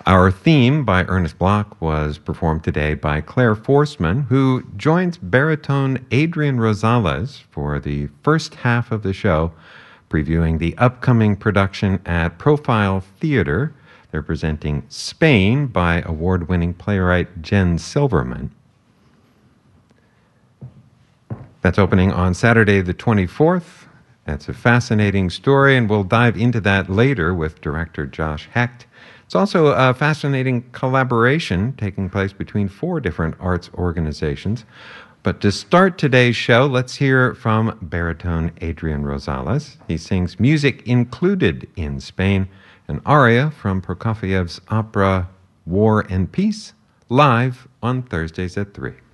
Our theme by Ernest Bloch was performed today by Claire Forsman, who joins baritone Adrian Rosales for the first half of the show, previewing the upcoming production at Profile Theater. They're presenting Spain by award-winning playwright Jen Silverman. That's opening on Saturday the 24th. That's a fascinating story, and we'll dive into that later with director Josh Hecht. It's also a fascinating collaboration taking place between 4 different arts organizations. But to start today's show, let's hear from baritone Adrian Rosales. He sings Music Included in Spain, an aria from Prokofiev's opera War and Peace, live on Thursdays at 3.